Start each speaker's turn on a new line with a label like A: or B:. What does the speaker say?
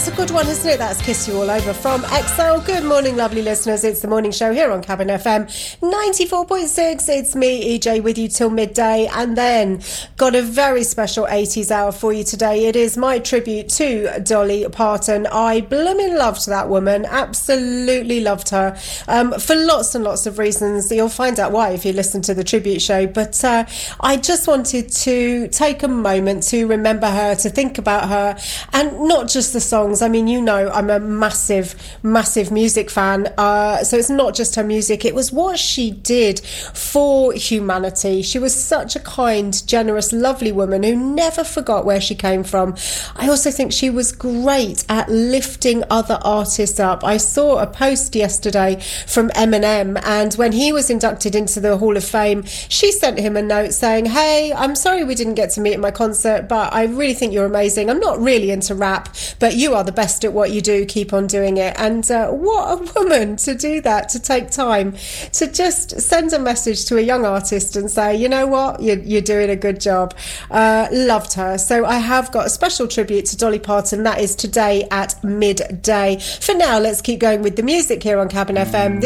A: That's a good one, isn't it? That's Kiss You All Over from XL. Good morning, lovely listeners. It's the morning show here on Cabin FM 94.6. It's me, EJ, with you till midday. And then got a very special 80s hour for you today. It is my tribute to Dolly Parton. I blooming loved that woman. Absolutely loved her. For lots and lots of reasons. You'll find out why if you listen to the tribute show. But I just wanted to take a moment to remember her, to think about her, and not just the songs. I mean, you know, I'm a massive music fan, so it's not just her music, it was what she did for humanity. She was such a kind, generous, lovely woman who never forgot where she came from. I also think she was great at lifting other artists up. I saw a post yesterday from Eminem, and when he was inducted into the Hall of Fame, she sent him a note saying, "Hey, I'm sorry we didn't get to meet at my concert, but I really think you're amazing. I'm not really into rap, but you are the best at what you do. Keep on doing it." And what a woman to do that, to take time to just send a message to a young artist and say, you know what, you're doing a good job. Loved her. So I have got a special tribute to Dolly Parton. That is today at midday. For now, let's keep going with the music here on Cabin FM.